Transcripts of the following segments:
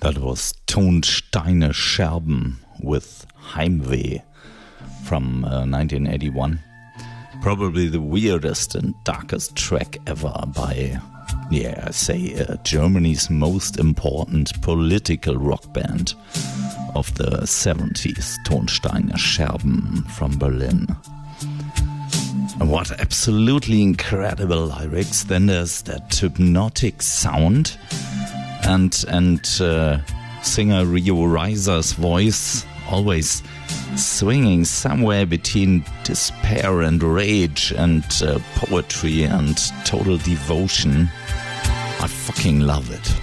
That was Tonsteine Scherben with Heimweh from 1981. Probably the weirdest and darkest track ever by, I say, Germany's most important political rock band of the 70s, Tonsteine Scherben from Berlin. And what absolutely incredible lyrics. Then there's that hypnotic sound and singer Rio Reiser's voice always swinging somewhere between despair and rage and poetry and total devotion. I fucking love it.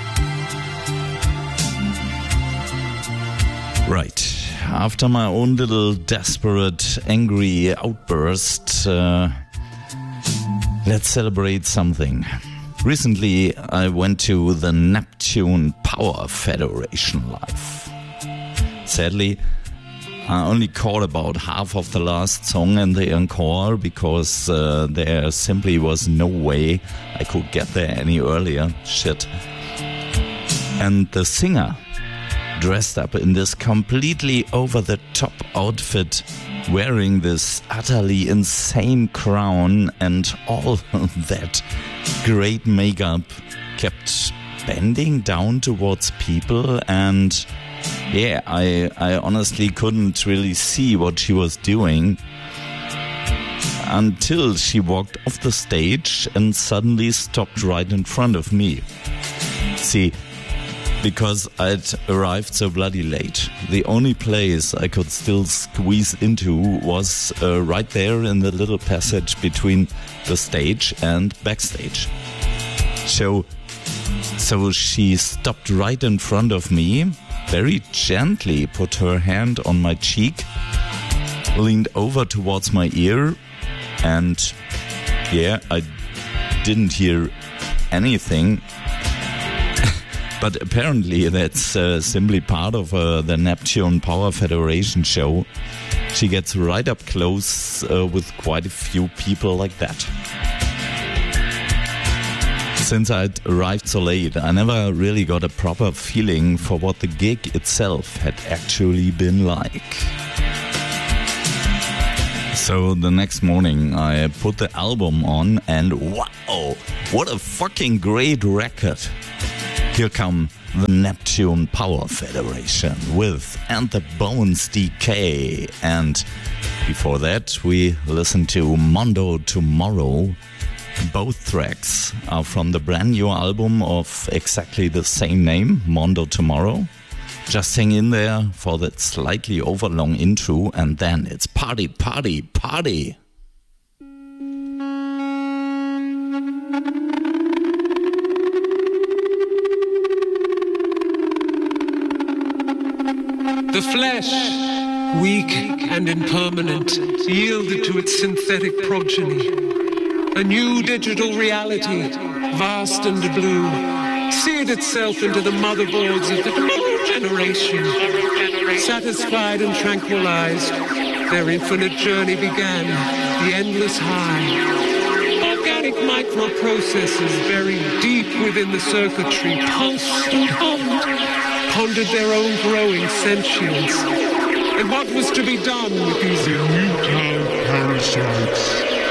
Right. After my own little desperate, angry outburst, let's celebrate something. Recently, I went to the Neptune Power Federation live. Sadly, I only caught about half of the last song in the encore because there simply was no way I could get there any earlier. Shit. And the singer, dressed up in this completely over-the-top outfit, wearing this utterly insane crown and all that great makeup, kept bending down towards people, and I honestly couldn't really see what she was doing until she walked off the stage and suddenly stopped right in front of me. See, because I'd arrived so bloody late, the only place I could still squeeze into was right there in the little passage between the stage and backstage. So she stopped right in front of me, very gently put her hand on my cheek, leaned over towards my ear, and I didn't hear anything. But apparently that's simply part of the Neptune Power Federation show. She gets right up close with quite a few people like that. Since I'd arrived so late, I never really got a proper feeling for what the gig itself had actually been like. So the next morning I put the album on and wow, what a fucking great record. Here come the Neptune Power Federation with And the Bones Decay. And before that, we listened to Mondo Tomorrow. Both tracks are from the brand new album of exactly the same name, Mondo Tomorrow. Just hang in there for that slightly overlong intro, and then it's party, party, party. The flesh, weak and impermanent, yielded to its synthetic progeny. A new digital reality, vast and blue, seared itself into the motherboards of the generation. Satisfied and tranquilized, their infinite journey began, the endless high. Organic microprocessors buried deep within the circuitry pulsed and hummed, pondered their own growing sentience. And what was to be done with these immutable parasites?